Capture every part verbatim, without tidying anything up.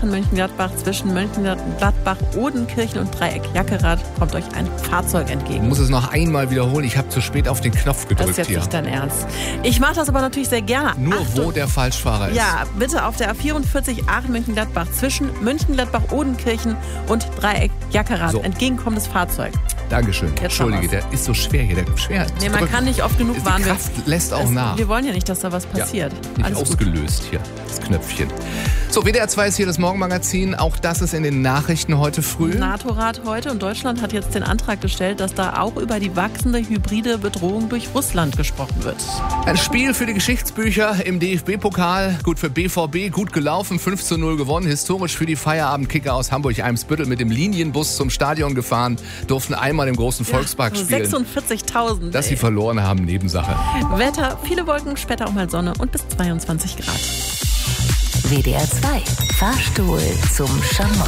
Aachen, Mönchengladbach. Zwischen Mönchengladbach, Odenkirchen und Dreieck Jackerath kommt euch ein Fahrzeug entgegen. Ich muss es noch einmal wiederholen. Ich habe zu spät auf den Knopf gedrückt. Das ist jetzt hier. nicht dein Ernst. Ich mache das aber natürlich sehr gerne. Nur Achtung. wo der Falschfahrer ist. Ja, bitte auf der A vierundvierzig Aachen-Mönchengladbach zwischen Mönchengladbach, Odenkirchen und Dreieck Jackerath. So. Entgegenkommendes Fahrzeug. Dankeschön. Jetzt Entschuldige, der ist so schwer hier. Der schwer Nee, man kann nicht oft genug Die warnen. Kraft lässt auch Es- nach. Wir wollen ja nicht, dass da was passiert. Ja, nicht Alles gut. ausgelöst hier, das Knöpfchen. So, W D R zwei ist hier das Morgenmagazin. Auch das ist in den Nachrichten heute früh. NATO-Rat heute und Deutschland hat jetzt den Antrag gestellt, dass da auch über die wachsende hybride Bedrohung durch Russland gesprochen wird. Ein Spiel für die Geschichtsbücher im D F B-Pokal. Gut für B V B, gut gelaufen, fünf zu null gewonnen. Historisch für die Feierabendkicker aus Hamburg-Eimsbüttel mit dem Linienbus zum Stadion gefahren. Durften einmal im großen Volkspark Ja, spielen. sechsundvierzigtausend. Dass sie verloren haben, Nebensache. Wetter, viele Wolken, später auch mal Sonne und bis zweiundzwanzig Grad. W D R zwei. Fahrstuhl zum Schamott.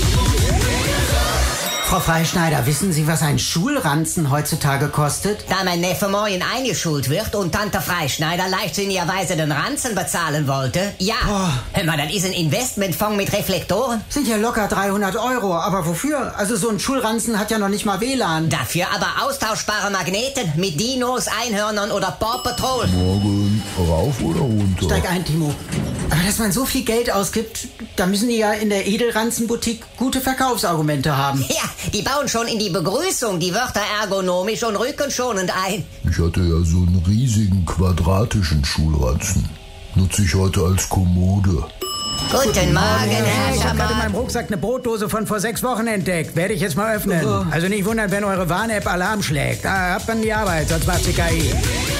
Frau Freischneider, wissen Sie, was ein Schulranzen heutzutage kostet? Da mein Neffe morgen eingeschult wird und Tante Freischneider leichtsinnigerweise den Ranzen bezahlen wollte, ja. Boah. Hör mal, das ist ein Investmentfonds mit Reflektoren. Sind ja locker dreihundert Euro, aber wofür? Also so ein Schulranzen hat ja noch nicht mal W L A N. Dafür aber austauschbare Magneten mit Dinos, Einhörnern oder Paw Patrol. Morgen rauf oder runter? Steig ein, Timo. Aber dass man so viel Geld ausgibt, da müssen die ja in der Edelranzenboutique gute Verkaufsargumente haben. Ja, die bauen schon in die Begrüßung die Wörter ergonomisch und rückenschonend ein. Ich hatte ja so einen riesigen quadratischen Schulranzen. Nutze ich heute als Kommode. Guten Morgen, Herr Ich habe gerade in Schamott. meinem Rucksack eine Brotdose von vor sechs Wochen entdeckt. Werde ich jetzt mal öffnen. Also nicht wundern, wenn eure Warn-App Alarm schlägt. Da habt man die Arbeit, sonst macht sie K I.